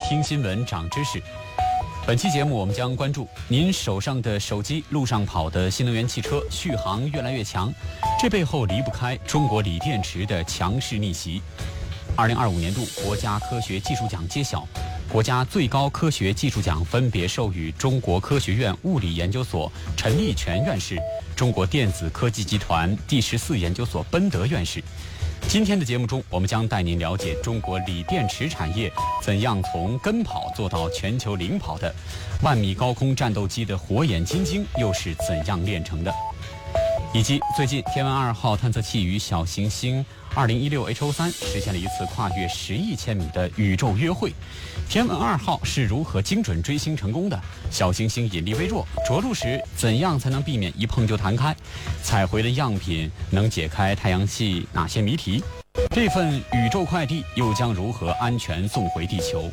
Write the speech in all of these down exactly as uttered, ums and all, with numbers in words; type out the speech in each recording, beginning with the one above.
听新闻长知识。本期节目我们将关注您手上的手机路上跑的新能源汽车续航越来越强，这背后离不开中国锂电池的强势逆袭。二零二五年度国家科学技术奖揭晓，国家最高科学技术奖分别授予中国科学院物理研究所陈立全院士、中国电子科技集团第十四研究所奔德院士。今天的节目中，我们将带您了解中国锂电池产业怎样从跟跑做到全球领跑的，万米高空战斗机的火眼金睛又是怎样炼成的，以及最近天问二号探测器与小行星二零一六 H O 三实现了一次跨越十亿千米的宇宙约会。天问二号是如何精准追星成功的？小行星引力微弱，着陆时怎样才能避免一碰就弹开？采回的样品能解开太阳系哪些谜题？这份宇宙快递又将如何安全送回地球？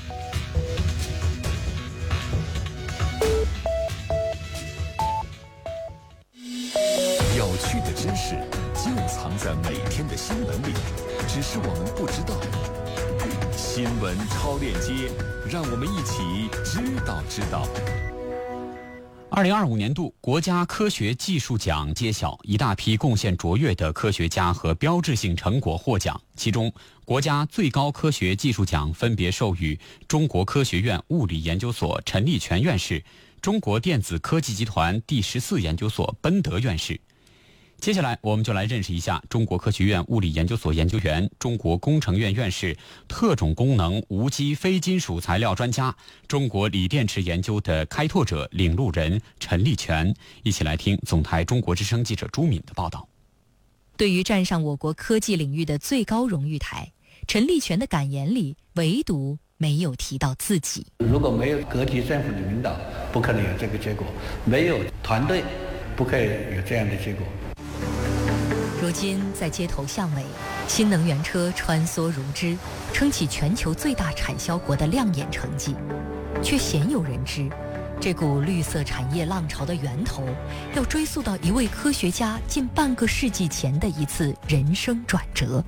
有趣的知识就藏在每天的新闻里，只是我们不知道。新闻超链接，让我们一起知道知道。 二零二五年度国家科学技术奖揭晓，一大批贡献卓越的科学家和标志性成果获奖。其中，国家最高科学技术奖分别授予中国科学院物理研究所陈立全院士、中国电子科技集团第十四研究所奔德院士。接下来我们就来认识一下中国科学院物理研究所研究员、中国工程院院士、特种功能无机非金属材料专家、中国锂电池研究的开拓者、领路人陈立全。一起来听总台中国之声记者朱敏的报道。 对于站上我国科技领域的最高荣誉台，陈立全的感言里唯独没有提到自己。 如果没有各级政府的领导，不可能有这个结果；没有团队，不可以有这样的结果。 如今在街头巷尾，新能源车穿梭如织，撑起全球最大产销国的亮眼成绩，却鲜有人知，这股绿色产业浪潮的源头，要追溯到一位科学家近半个世纪前的一次人生转折。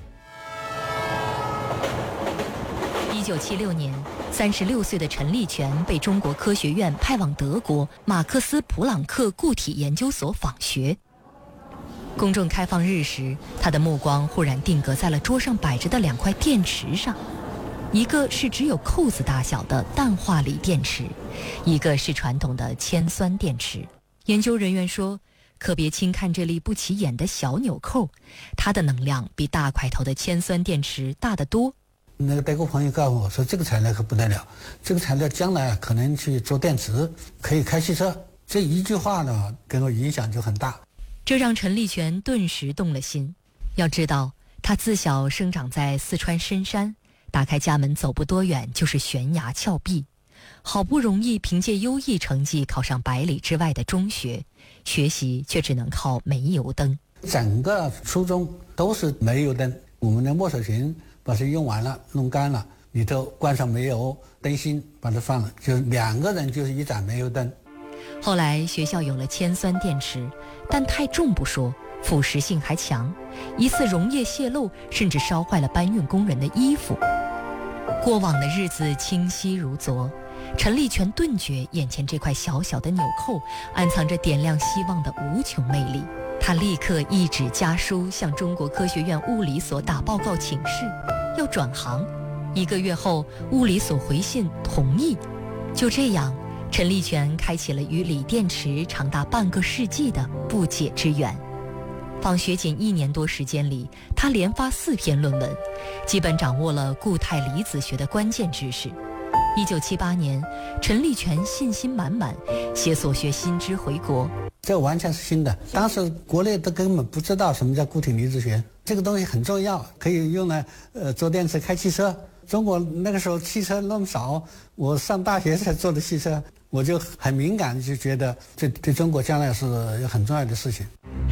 一九七六年，三十六岁的陈立全被中国科学院派往德国马克思普朗克固体研究所访学。公众开放日时，他的目光忽然定格在了桌上摆着的两块电池上，一个是只有扣子大小的氮化锂电池，一个是传统的铅酸电池。研究人员说，可别轻看这粒不起眼的小纽扣，它的能量比大块头的铅酸电池大得多。 那个德国朋友告诉我说，这个材料可不得了，这个材料将来可能去做电池，可以开汽车。这一句话呢，给我影响就很大。 这让陈立全顿时动了心。要知道，他自小生长在四川深山，打开家门走不多远就是悬崖峭壁，好不容易凭借优异成绩考上百里之外的中学，学习却只能靠煤油灯。 整个初中都是煤油灯，我们的墨水瓶把它用完了，弄干了，里头灌上煤油灯芯，把它放了，就两个人就是一盏煤油灯。 后来学校有了铅酸电池，但太重不说，腐蚀性还强，一次溶液泄漏甚至烧坏了搬运工人的衣服。过往的日子清晰如昨，陈立全顿觉眼前这块小小的纽扣暗藏着点亮希望的无穷魅力。他立刻一纸家书向中国科学院物理所打报告请示，要转行。一个月后，物理所回信同意。就这样，陈立全开启了与锂电池长达半个世纪的不解之缘。访学仅一年多时间里，他连发四篇论文，基本掌握了固态离子学的关键知识。一九七八年，陈立全信心满满，携所学新知回国。 这完全是新的，当时国内都根本不知道什么叫固体离子学，这个东西很重要，可以用来呃做电池开汽车。中国那个时候汽车那么少，我上大学才做的汽车，我就很敏感，就觉得这对中国将来是有很重要的事情。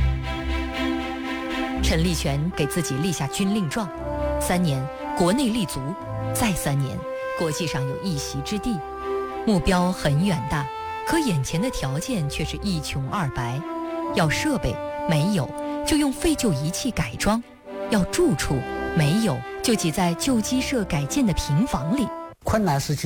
陈立全给自己立下军令状，三年国内立足，再三年国际上有一席之地。目标很远大，可眼前的条件却是一穷二白。要设备没有，就用废旧仪器改装；要住处没有，就挤在旧鸡舍改建的平房里。 困难时期